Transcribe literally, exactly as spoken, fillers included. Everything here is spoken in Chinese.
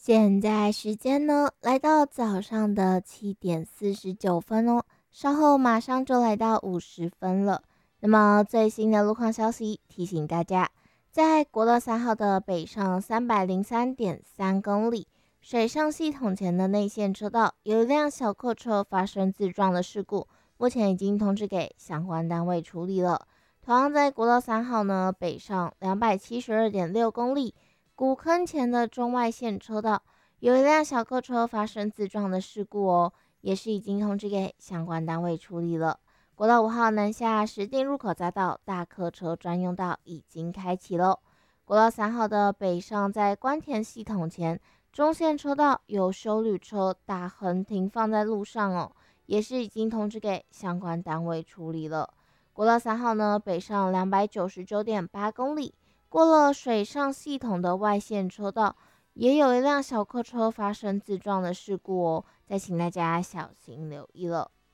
现在时间呢，来到早上的七点四十九分哦，稍后马上就来到五十分了。那么最新的路况消息提醒大家，在国道三号的北上三百零三点三公里水上系统前的内线车道，有一辆小客车发生自撞的事故，目前已经通知给相关单位处理了。同样在国道三号呢，北上两百七十二点六公里。古坑前的中外线车道有一辆小客车发生自撞的事故哦，也是已经通知给相关单位处理了。国道五号南下石碇入口匝道大客车专用道已经开启喽。国道三号的北上在关田系统前中线车道有休旅车大横停放在路上哦，也是已经通知给相关单位处理了。国道三号呢，北上两百九十九点八公里。过了水上系统的外线车道，也有一辆小客车发生自撞的事故哦，再请大家小心留意了。